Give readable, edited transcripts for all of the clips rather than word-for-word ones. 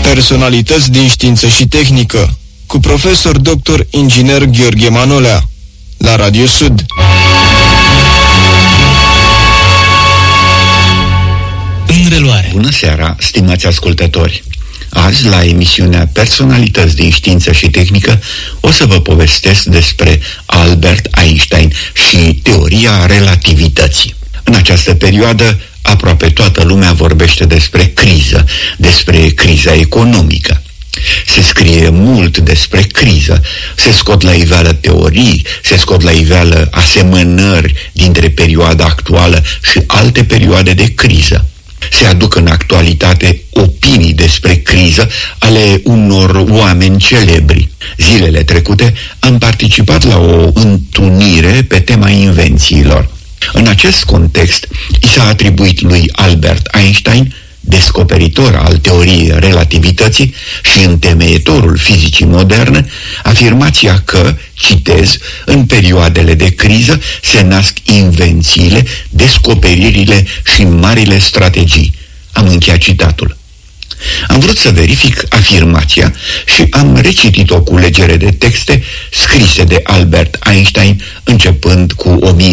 Personalități din știință și tehnică, cu profesor dr. inginer Gheorghe Manolea, la Radio Sud. În reluare. Bună seara, stimați ascultători! Azi, la emisiunea Personalități din știință și tehnică, o să vă povestesc despre Albert Einstein și teoria relativității. În această perioadă, aproape toată lumea vorbește despre criză, despre criza economică. Se scrie mult despre criză, se scot la iveală teorii, se scot la iveală asemănări dintre perioada actuală și alte perioade de criză. Se aduc în actualitate opinii despre criză ale unor oameni celebri. Zilele trecute am participat la o întrunire pe tema invențiilor. În acest context, i s-a atribuit lui Albert Einstein, descoperitor al teoriei relativității și întemeietorul fizicii moderne, afirmația că, citez, în perioadele de criză se nasc invențiile, descoperirile și marile strategii. Am încheiat citatul. Am vrut să verific afirmația și am recitit o culegere de texte scrise de Albert Einstein începând cu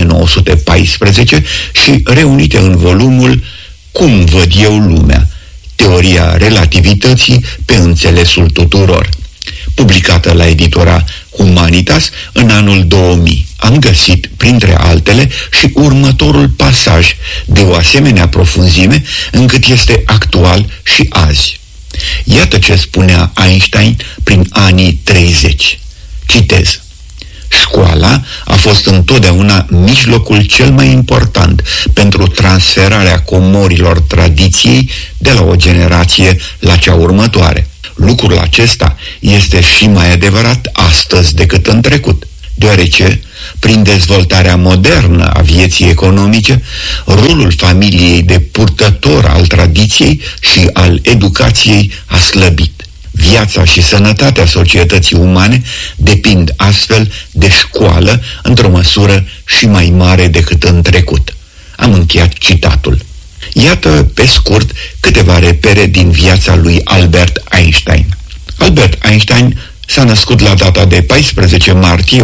1914 și reunite în volumul Cum văd eu lumea? Teoria relativității pe înțelesul tuturor, publicată la editura Humanitas în anul 2000. Am găsit, printre altele, și următorul pasaj de o asemenea profunzime încât este actual și azi. Iată ce spunea Einstein prin anii 30. Citez. Școala a fost întotdeauna mijlocul cel mai important pentru transferarea comorilor tradiției de la o generație la cea următoare. Lucrul acesta este și mai adevărat astăzi decât în trecut, deoarece, prin dezvoltarea modernă a vieții economice, rolul familiei de purtător al tradiției și al educației a slăbit. Viața și sănătatea societății umane depind astfel de școală într-o măsură și mai mare decât în trecut. Am încheiat citatul. Iată, pe scurt, câteva repere din viața lui Albert Einstein. Albert Einstein s-a născut la data de 14 martie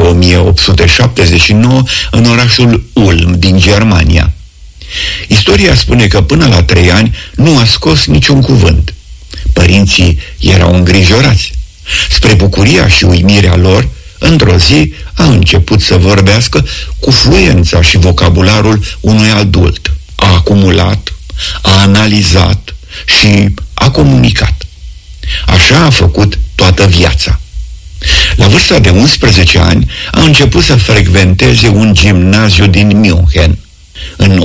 1879 în orașul Ulm din Germania. Istoria spune că până la 3 ani nu a scos niciun cuvânt. Părinții erau îngrijorați. Spre bucuria și uimirea lor, într-o zi a început să vorbească cu fluența și vocabularul unui adult. A acumulat, a analizat și a comunicat. Așa a făcut toată viața. La vârsta de 11 ani a început să frecventeze un gimnaziu din München. În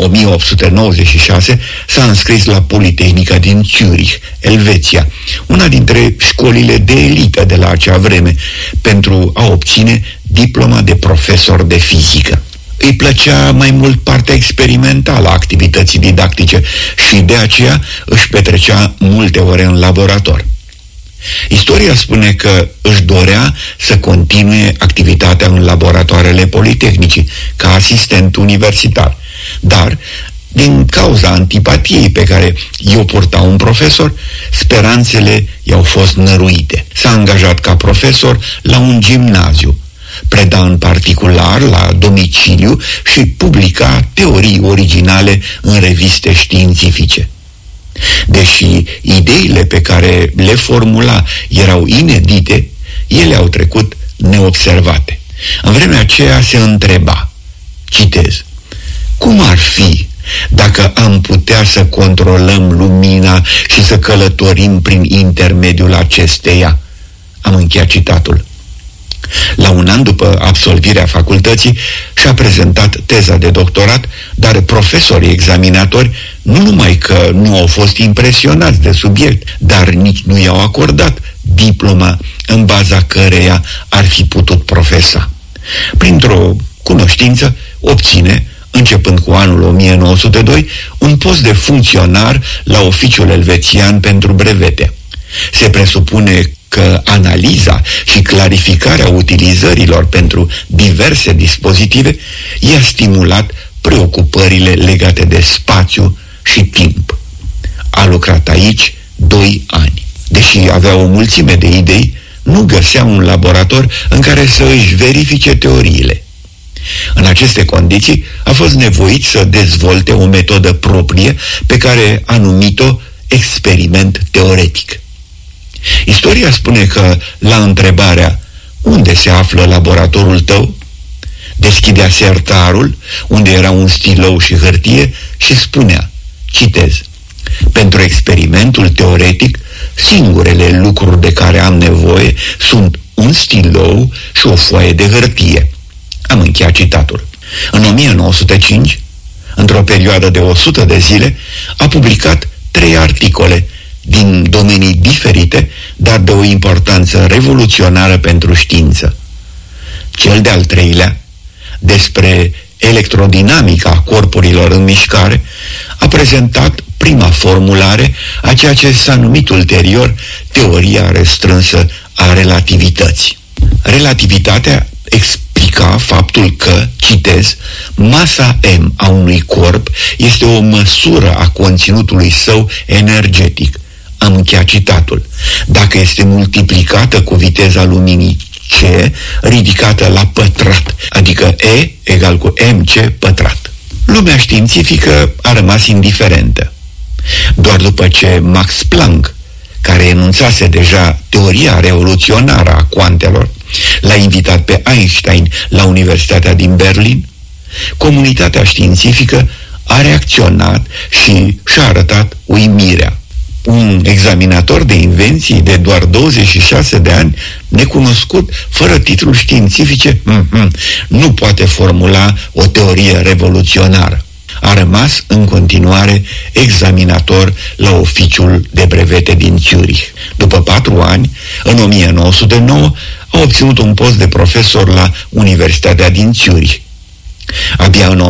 1896 s-a înscris la Politehnica din Zurich, Elveția, una dintre școlile de elită de la acea vreme, pentru a obține diploma de profesor de fizică. Îi plăcea mai mult partea experimentală a activității didactice și de aceea își petrecea multe ore în laborator. Istoria spune că își dorea să continue activitatea în laboratoarele Politehnicii ca asistent universitar, dar din cauza antipatiei pe care i-o purta un profesor, speranțele i-au fost năruite. S-a angajat ca profesor la un gimnaziu, preda în particular la domiciliu și publica teorii originale în reviste științifice. Deși ideile pe care le formula erau inedite, ele au trecut neobservate. În vremea aceea se întreba, citez, cum ar fi dacă am putea să controlăm lumina și să călătorim prin intermediul acesteia? Am încheiat citatul. La un an după absolvirea facultății și-a prezentat teza de doctorat, dar profesorii examinatori nu numai că nu au fost impresionați de subiect, dar nici nu i-au acordat diploma în baza căreia ar fi putut profesa. Printr-o cunoștință obține, începând cu anul 1902, un post de funcționar la Oficiul Elvețian pentru brevete. Se presupune că analiza și clarificarea utilizărilor pentru diverse dispozitive i-a stimulat preocupările legate de spațiu și timp. A lucrat aici 2 ani. De deși avea o mulțime de idei, nu găsea un laborator în care să își verifice teoriile. În aceste condiții a fost nevoit să dezvolte o metodă proprie pe care a numit-o experiment teoretic. Istoria spune că, la întrebarea "Unde se află laboratorul tău?", deschidea sertarul, unde era un stilou și hârtie, și spunea, citez: "Pentru experimentul teoretic, singurele lucruri de care am nevoie sunt un stilou și o foaie de hârtie." Am încheiat citatul. În 1905, într-o perioadă de 100 de zile, a publicat 3 articole din domenii diferite, dar de o importanță revoluționară pentru știință. Cel de-al 3-lea, despre electrodinamica corpurilor în mișcare, a prezentat prima formulare a ceea ce s-a numit ulterior teoria restrânsă a relativității. Relativitatea explica faptul că, citez, "masa M a unui corp este o măsură a conținutului său energetic." Am încheiat citatul. Dacă este multiplicată cu viteza luminii C, ridicată la pătrat, adică E egal cu mc pătrat. Lumea științifică a rămas indiferentă. Doar după ce Max Planck, care enunțase deja teoria revoluționară a cuantelor, l-a invitat pe Einstein la Universitatea din Berlin, comunitatea științifică a reacționat și și-a arătat uimirea. Un examinator de invenții de doar 26 de ani, necunoscut, fără titluri științifice, nu poate formula o teorie revoluționară. A rămas în continuare examinator la oficiul de brevete din Zurich. După 4 ani, în 1909, a obținut un post de profesor la Universitatea din Zurich. Abia în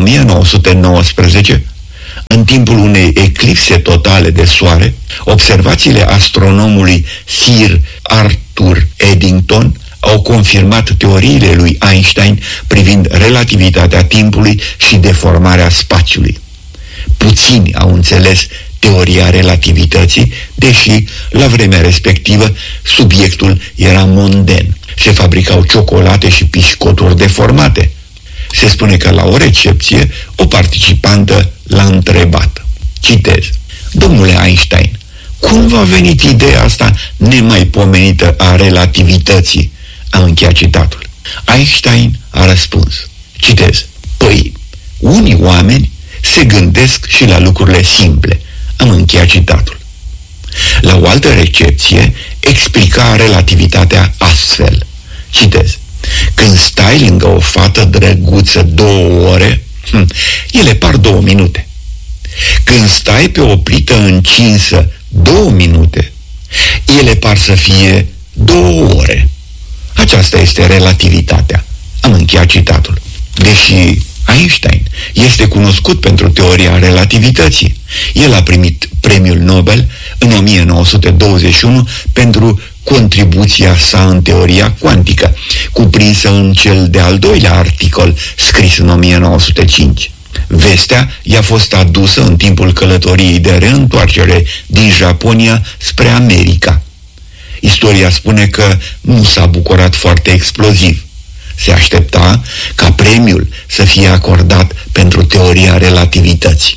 1919, în timpul unei eclipse totale de soare, observațiile astronomului Sir Arthur Eddington au confirmat teoriile lui Einstein privind relativitatea timpului și deformarea spațiului. Puțini au înțeles teoria relativității, deși, la vremea respectivă, subiectul era monden. Se fabricau ciocolate și pișcoturi deformate. Se spune că la o recepție, o participantă l-a întrebat. Citez: "Domnule Einstein, cum v-a venit ideea asta nemaipomenită a relativității?" Am încheiat citatul. Einstein a răspuns. Citez: "Păi, unii oameni se gândesc și la lucrurile simple." Am încheiat citatul. La o altă recepție explica relativitatea astfel. Citez: "Când stai lângă o fată drăguță 2 ore, ele par 2 minute. Când stai pe o plită încinsă 2 minute, ele par să fie 2 ore. Aceasta este relativitatea." Am încheiat citatul. Deși Einstein este cunoscut pentru teoria relativității, el a primit premiul Nobel în 1921 pentru contribuția sa în teoria cuantică, cuprinsă în cel de-al 2-lea articol scris în 1905. Vestea i-a fost adusă în timpul călătoriei de reîntoarcere din Japonia spre America. Istoria spune că nu s-a bucurat foarte exploziv. Se aștepta ca premiul să fie acordat pentru teoria relativității.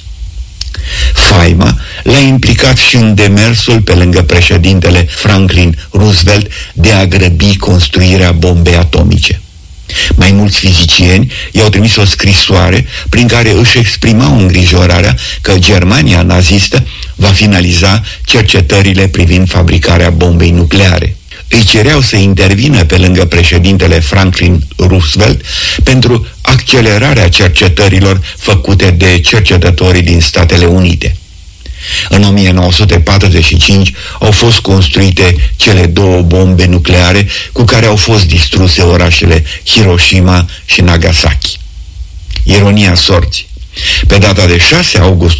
Faima l-a implicat și în demersul pe lângă președintele Franklin Roosevelt de a grăbi construirea bombei atomice. Mai mulți fizicieni i-au trimis o scrisoare prin care își exprimau îngrijorarea că Germania nazistă va finaliza cercetările privind fabricarea bombei nucleare. Îi cereau să intervină pe lângă președintele Franklin Roosevelt pentru accelerarea cercetărilor făcute de cercetătorii din Statele Unite. În 1945 au fost construite cele 2 bombe nucleare cu care au fost distruse orașele Hiroshima și Nagasaki. Ironia sorții. Pe data de 6 august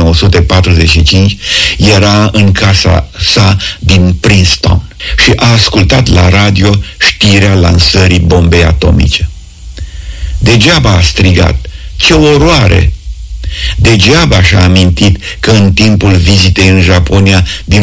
1945 era în casa sa din Princeton și a ascultat la radio știrea lansării bombei atomice. Degeaba a strigat: "Ce oroare!" Degeaba și-a amintit că în timpul vizitei în Japonia din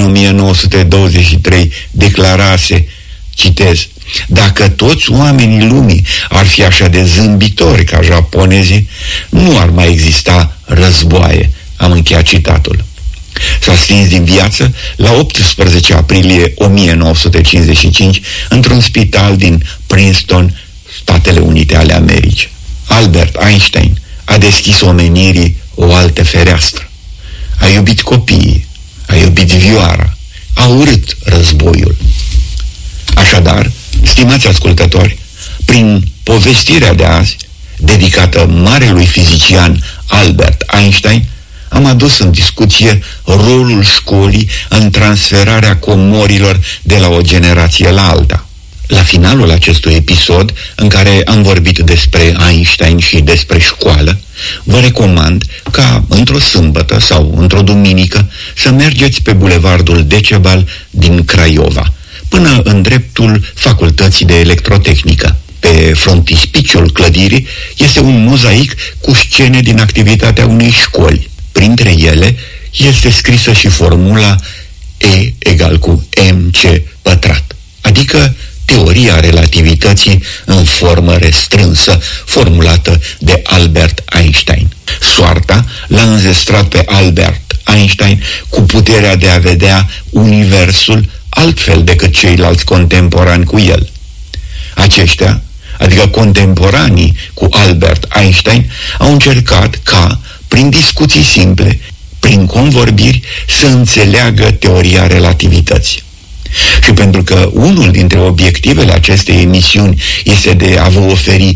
1923 declarase, citez, dacă toți oamenii lumii ar fi așa de zâmbitori ca japonezii, nu ar mai exista războaie. Am încheiat citatul. S-a stins din viață la 18 aprilie 1955 într-un spital din Princeton, Statele Unite ale Americii. Albert Einstein a deschis omenirii o altă fereastră. A iubit copiii, a iubit vioara, a urât războiul. Așadar, stimați ascultători, prin povestirea de azi, dedicată marelui fizician Albert Einstein, am adus în discuție rolul școlii în transferarea comorilor de la o generație la alta. La finalul acestui episod, în care am vorbit despre Einstein și despre școală, vă recomand ca într-o sâmbătă sau într-o duminică să mergeți pe bulevardul Decebal din Craiova, până în dreptul Facultății de Electrotehnică. Pe frontispiciul clădirii este un mozaic cu scene din activitatea unei școli. Printre ele este scrisă și formula E egal cu mc pătrat, adică teoria relativității în formă restrânsă, formulată de Albert Einstein. Soarta l-a înzestrat pe Albert Einstein cu puterea de a vedea universul altfel decât ceilalți contemporani cu el. Aceștia, adică contemporanii cu Albert Einstein, au încercat ca, prin discuții simple, prin convorbiri, să înțeleagă teoria relativității. Și pentru că unul dintre obiectivele acestei emisiuni este de a vă oferi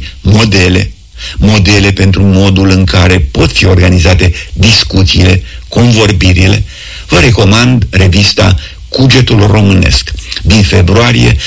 modele pentru modul în care pot fi organizate discuțiile, convorbirile, vă recomand revista Cugetul Românesc, din februarie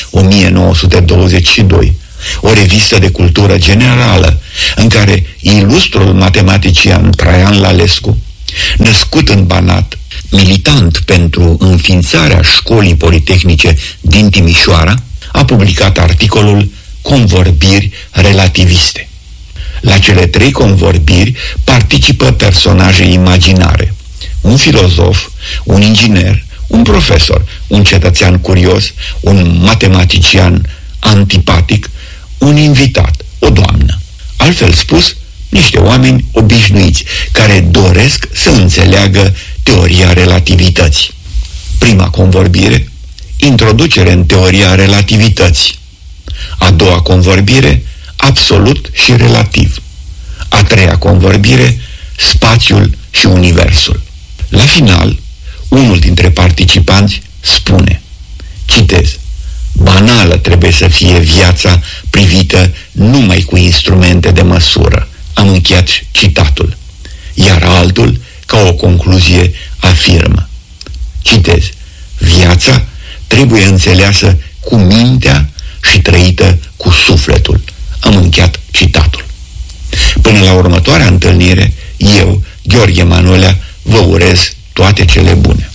1922, o revistă de cultură generală, în care ilustrul matematician Traian Lalescu, născut în Banat, militant pentru înființarea școlii politehnice din Timișoara, a publicat articolul Convorbiri relativiste. La cele 3 convorbiri participă personaje imaginare: un filozof, un inginer, un profesor, un cetățean curios, un matematician antipatic, un invitat, o doamnă. Altfel spus, niște oameni obișnuiți care doresc să înțeleagă teoria relativității. Prima convorbire, introducere în teoria relativității. A doua convorbire, absolut și relativ. A treia convorbire, spațiul și universul. La final, unul dintre participanți spune, citez, banală trebuie să fie viața privită numai cu instrumente de măsură. Am încheiat citatul. Iar altul, ca o concluzie, afirmă, citez, viața trebuie înțeleasă cu mintea și trăită cu sufletul. Am încheiat citatul. Până la următoarea întâlnire, eu, Gheorghe Manolea, vă urez toate cele bune.